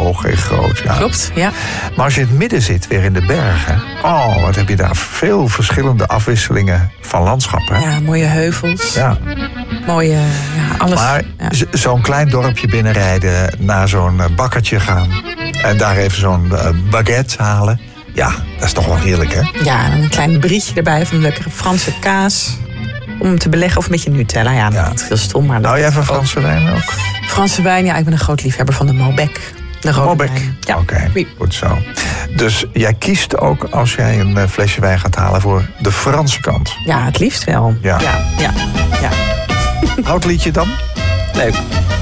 hoog en groot. Ja. Klopt, ja. Maar als je in het midden zit, weer in de bergen... wat heb je daar veel verschillende afwisselingen van landschappen. Ja, mooie heuvels. Ja. Mooie, alles. Maar zo'n klein dorpje binnenrijden, naar zo'n bakkertje gaan... en daar even zo'n baguette halen... ja, dat is toch wel heerlijk, hè? Ja, en een klein brietje erbij van een lekkere Franse kaas... om te beleggen, of een beetje Nutella. Ja, dat is heel stom. Maar nou, jij van Franse wijn ook? Franse wijn, ja, ik ben een groot liefhebber van de Malbec. De rode Malbec, ja. Oké, goed zo. Dus jij kiest ook, als jij een flesje wijn gaat halen... voor de Franse kant? Ja, het liefst wel. Ja. Ja. Oud liedje dan? Leuk.